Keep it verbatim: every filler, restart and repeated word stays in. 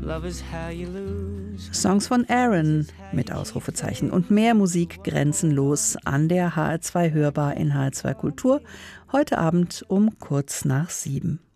Songs von Aaron mit Ausrufezeichen und mehr Musik grenzenlos an der H R zwei Hörbar in H R zwei Kultur. Heute Abend um kurz nach sieben.